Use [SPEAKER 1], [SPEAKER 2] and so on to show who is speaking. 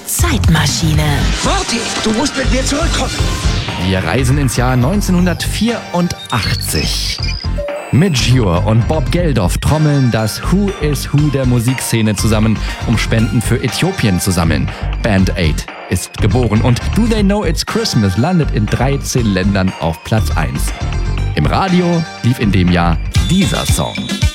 [SPEAKER 1] Zeitmaschine.
[SPEAKER 2] Marty, du musst mit mir zurückkommen.
[SPEAKER 3] Wir reisen ins Jahr 1984. Midge Ure und Bob Geldof trommeln das Who is Who der Musikszene zusammen, um Spenden für Äthiopien zu sammeln. Band Aid ist geboren und Do They Know It's Christmas landet in 13 Ländern auf Platz 1. Im Radio lief in dem Jahr dieser Song.